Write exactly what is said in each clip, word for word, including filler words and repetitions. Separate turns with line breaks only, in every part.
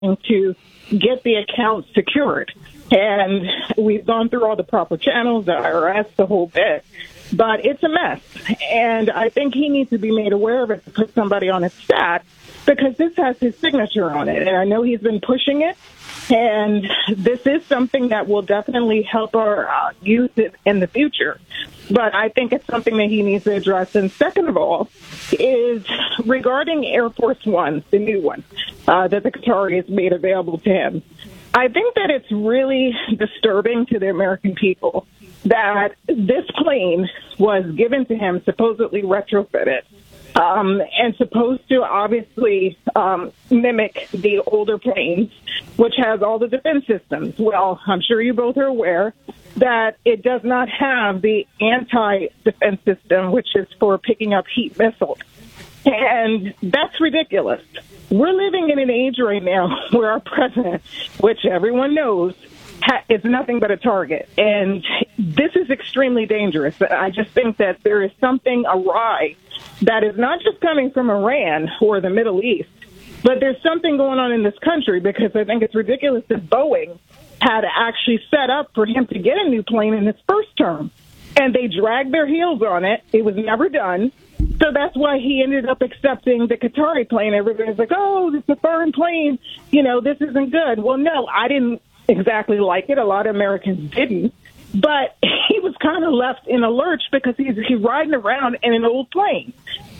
to get the account secured. And we've gone through all the proper channels, the I R S, the whole bit. But it's a mess. And I think he needs to be made aware of it to put somebody on his staff, because this has his signature on it. And I know he's been pushing it. And this is something that will definitely help our uh, youth in the future. But I think it's something that he needs to address. And second of all, is regarding Air Force One, the new one, uh, that the Qatari has made available to him. I think that it's really disturbing to the American people that this plane was given to him, supposedly retrofitted, um, and supposed to obviously um, mimic the older planes, which has all the defense systems. Well, I'm sure you both are aware that it does not have the anti-defense system, which is for picking up heat missiles. And that's ridiculous. We're living in an age right now where our president, which everyone knows, ha- is nothing but a target. And this is extremely dangerous. I just think that there is something awry that is not just coming from Iran or the Middle East, but there's something going on in this country, because I think it's ridiculous that Boeing had actually set up for him to get a new plane in his first term. And they dragged their heels on it. It was never done. So that's why he ended up accepting the Qatari plane. Everybody's like, oh, it's a foreign plane. You know, this isn't good. Well, no, I didn't exactly like it. A lot of Americans didn't. But he was kind of left in a lurch because he's, he's riding around in an old plane.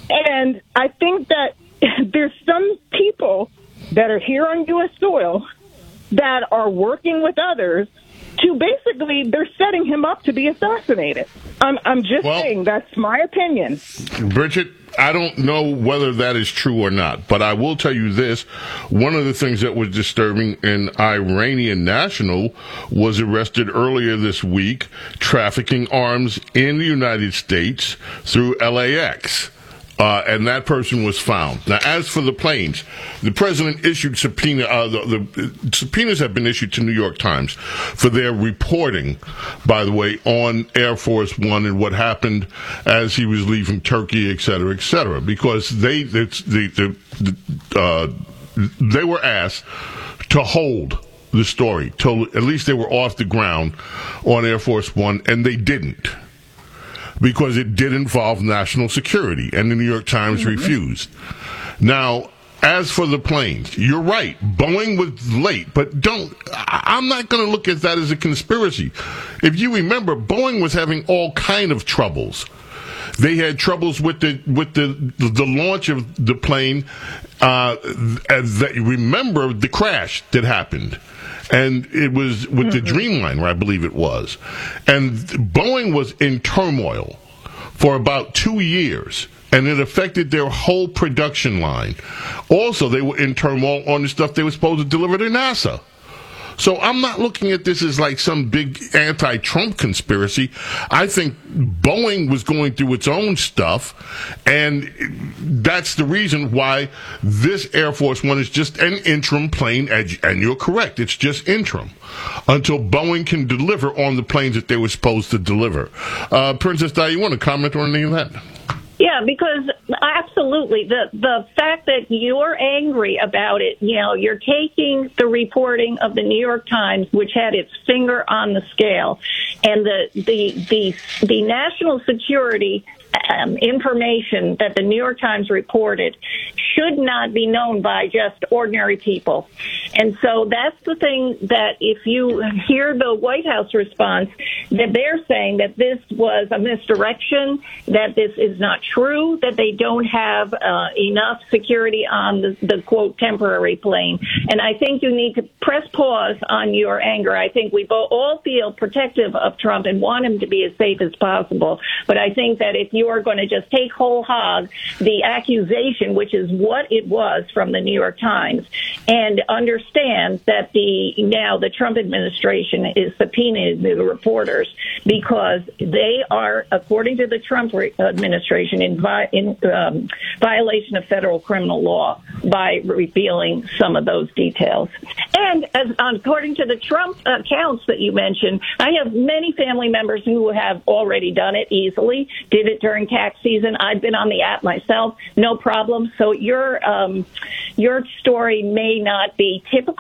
And I think that there's some people that are here on U S soil that are working with others to basically, they're setting him up to be assassinated. I'm, I'm just well, saying, that's my opinion.
Bridget, I don't know whether that is true or not, but I will tell you this. One of the things that was disturbing, an Iranian national was arrested earlier this week trafficking arms in the United States through L A X. Uh, and that person was found. Now, as for the planes, the president issued subpoena. Uh, the, the subpoenas have been issued to New York Times for their reporting, by the way, on Air Force One and what happened as he was leaving Turkey, et cetera, et cetera. Because they, it's, the, the, the, uh, they were asked to hold the story till at least they were off the ground on Air Force One, and they didn't, because it did involve national security, and the New York Times mm-hmm. refused. Now, as for the planes, you're right. Boeing was late, but don't, I'm not going to look at that as a conspiracy. If you remember, Boeing was having all kind of troubles. They had troubles with the with the the launch of the plane. Uh, as they, remember the crash that happened. And it was with the Dreamliner, I believe it was. And Boeing was in turmoil for about two years, and it affected their whole production line. Also, they were in turmoil on the stuff they were supposed to deliver to NASA. So I'm not looking at this as like some big anti-Trump conspiracy. I think Boeing was going through its own stuff, and that's the reason why this Air Force One is just an interim plane, and you're correct, it's just interim, until Boeing can deliver on the planes that they were supposed to deliver. Uh, Princess Di, you want to comment on any of that?
Yeah, because absolutely, the the fact that you're angry about it, you know, you're taking the reporting of the New York Times, which had its finger on the scale, and the the the, the national security um, information that the New York Times reported should not be known by just ordinary people. And so that's the thing that if you hear the White House response, that they're saying that this was a misdirection, that this is not true, that they don't have uh, enough security on the, the, quote, temporary plane. And I think you need to press pause on your anger. I think we both all feel protective of Trump and want him to be as safe as possible. But I think that if you are going to just take whole hog the accusation, which is what it was from the New York Times, and understand that the now the Trump administration is subpoenaing the reporters because they are, according to the Trump administration, in, vi- in um, violation of federal criminal law by revealing some of those details. And as, according to the Trump accounts that you mentioned, I have many family members who have already done it easily, did it during tax season. I've been on the app myself, no problem. So your um, your story may not be typical